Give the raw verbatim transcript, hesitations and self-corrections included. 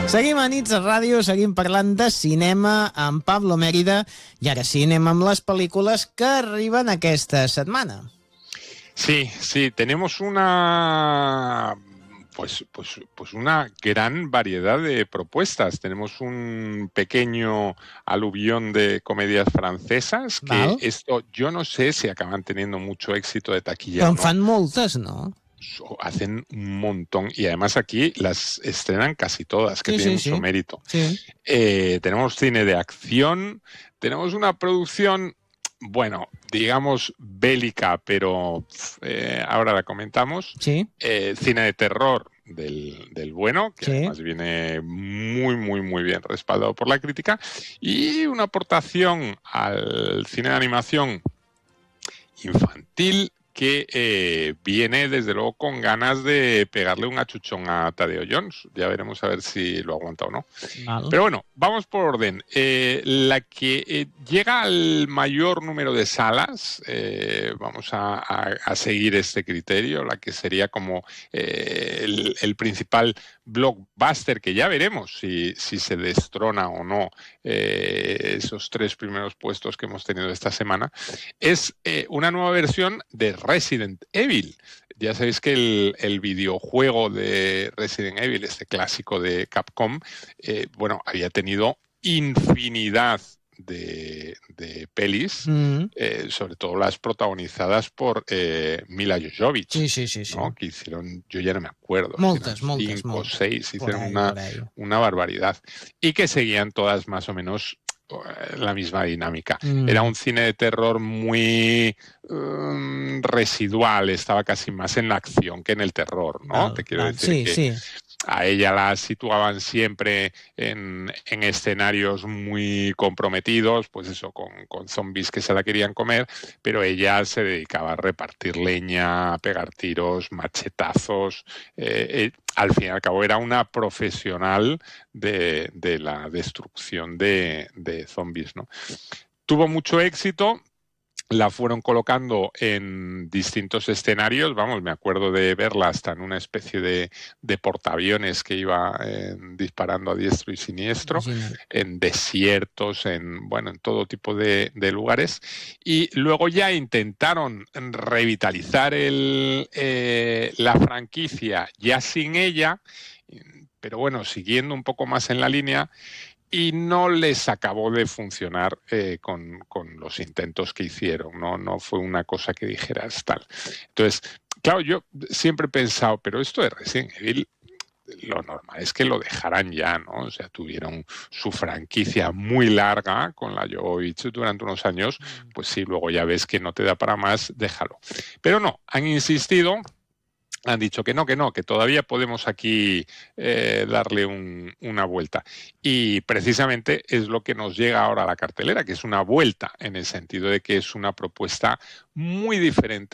Seguim a Nits a Ràdio, seguim parlant de cinema amb Pablo Mérida i ara sí anem amb les pel·lícules que arriben aquesta setmana. Sí, sí, tenemos una pues, pues, pues una gran variedad de propuestas. Tenemos un pequeño aluvión de comedias francesas que Val. esto yo no sé si acaban teniendo mucho éxito de taquilla Però o en no. fan moltes, no? Hacen un montón y además aquí las estrenan casi todas, que Sí, tiene sí, mucho sí. mérito. Sí. Eh, tenemos cine de acción, tenemos una producción, bueno, digamos bélica, pero eh, ahora la comentamos. Sí. Eh, cine de terror del, del bueno, que Sí. además viene muy, muy, muy bien respaldado por la crítica, y una aportación al cine de animación infantil que eh, viene desde luego con ganas de pegarle un achuchón a Tadeo Jones. Ya veremos a ver si lo aguanta o no. Val. Pero bueno, vamos por orden. Eh, la que eh, llega al mayor número de salas, eh, vamos a, a, a seguir este criterio, la que sería como eh, el, el principal blockbuster, que ya veremos si, si se destrona o no eh, esos tres primeros puestos que hemos tenido esta semana, es eh, una nueva versión de Resident Evil. Ya sabéis que el, el videojuego de Resident Evil, este clásico de Capcom, eh, bueno, había tenido infinidad de, de pelis, Mm. eh, sobre todo las protagonizadas por eh, Mila Jovovich. Sí, sí, sí, sí. ¿no? Que hicieron, yo ya no me acuerdo, Moltes, si eran moltes, cinco o moltes. seis, Por hicieron ahí, una, por ahí. una barbaridad. Y que seguían todas más o menos la misma dinámica. Mm. Era un cine de terror muy um, residual, estaba casi más en la acción que en el terror, ¿no? Val, Te quiero val. decir Sí, que sí. a ella la situaban siempre en, en escenarios muy comprometidos, pues eso, con, con zombies que se la querían comer, pero ella se dedicaba a repartir leña, a pegar tiros, machetazos. Eh, eh, al fin y al cabo era una profesional de, de la destrucción de, de zombies, ¿no? Tuvo mucho éxito. La fueron colocando en distintos escenarios, vamos, me acuerdo de verla hasta en una especie de, de portaaviones que iba eh, disparando a diestro y siniestro, Imagina't. en desiertos, en, bueno, en todo tipo de, de lugares. Y luego ya intentaron revitalizar el, eh, la franquicia ya sin ella, pero bueno, siguiendo un poco más en la línea, y no les acabó de funcionar eh, con, con los intentos que hicieron, ¿no? No fue una cosa que dijeras tal. Entonces, claro, yo siempre he pensado, pero esto de Resident Evil, lo normal es que lo dejaran ya, ¿no? O sea, tuvieron su franquicia muy larga con la Jovovich durante unos años, pues sí, luego ya ves que no te da para más, déjalo. Pero no, han insistido. Han dicho que no, que no, que todavía podemos aquí eh, darle un, una vuelta. Y precisamente es lo que nos llega ahora a la cartelera, que es una vuelta en el sentido de que es una propuesta muy diferente